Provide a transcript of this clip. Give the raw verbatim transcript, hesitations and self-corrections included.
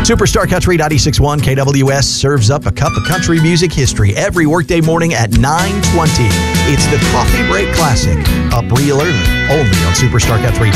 Superstar Country ninety-six point one K W S serves up a cup of country music history every workday morning at nine twenty. It's the Coffee Break Classic, up real early, only on Superstar Country